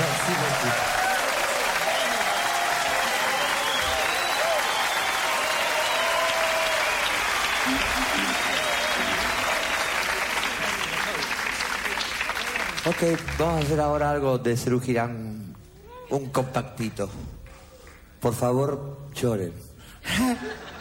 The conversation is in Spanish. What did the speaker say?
Ok, vamos a hacer ahora algo de Serú Girán, un compactito. Por favor, lloren.